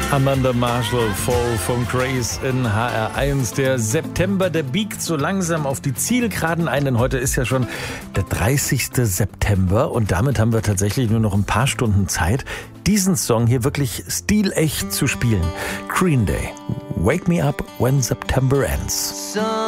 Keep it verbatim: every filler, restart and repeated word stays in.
Amanda Marshall, Fall from Grace in H R eins. Der September, der biegt so langsam auf die Zielgeraden ein, denn heute ist ja schon der dreißigste September und damit haben wir tatsächlich nur noch ein paar Stunden Zeit, diesen Song hier wirklich stilecht zu spielen. Green Day, Wake Me Up When September Ends.